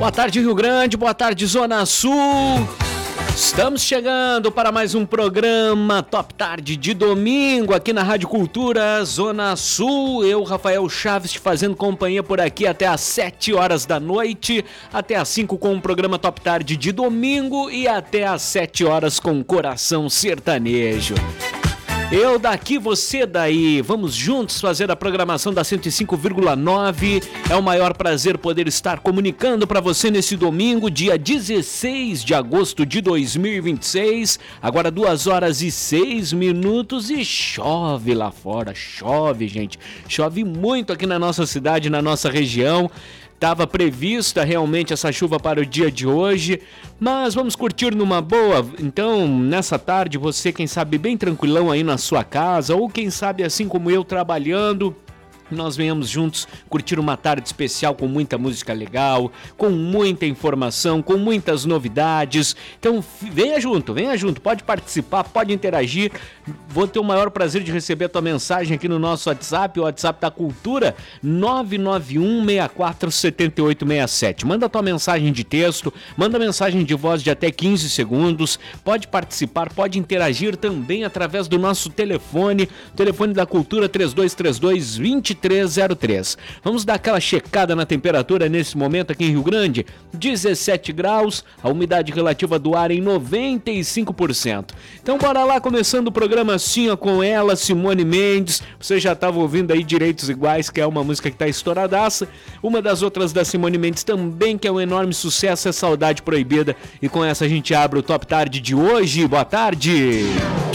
Boa tarde, Rio Grande, boa tarde, Zona Sul. Estamos chegando para mais um programa Top Tarde de domingo aqui na Rádio Cultura Zona Sul. Eu, Rafael Chaves, te fazendo companhia por aqui até às 7 horas da noite, até às 5 com o programa Top Tarde de domingo e até às 7 horas com Coração Sertanejo. Eu daqui, você daí, vamos juntos fazer a programação da 105,9. É o maior prazer poder estar comunicando para você nesse domingo, dia 16 de agosto de 2026. Agora 2 horas e 6 minutos e chove lá fora, chove, gente. Chove muito aqui na nossa cidade, na nossa região. Estava prevista realmente essa chuva para o dia de hoje, mas vamos curtir numa boa. Então, nessa tarde, você, quem sabe, bem tranquilão aí na sua casa, ou quem sabe, assim como eu, trabalhando, nós venhamos juntos curtir uma tarde especial com muita música legal, com muita informação, com muitas novidades. Então venha junto, pode participar, pode interagir. Vou ter o maior prazer de receber a tua mensagem aqui no nosso WhatsApp, o WhatsApp da Cultura, 991647867. Manda a tua mensagem de texto, manda mensagem de voz de até 15 segundos, pode participar, pode interagir também através do nosso telefone da Cultura 3232-2303. Vamos dar aquela checada na temperatura nesse momento aqui em Rio Grande, 17 graus, a umidade relativa do ar em 95%. Então bora lá, começando o programa assim, ó, com ela, Simone Mendes. Você já estava ouvindo aí Direitos Iguais, que é uma música que tá estouradaça. Uma das outras da Simone Mendes também, que é um enorme sucesso, é Saudade Proibida. E com essa a gente abre o Top Tarde de hoje. Boa tarde!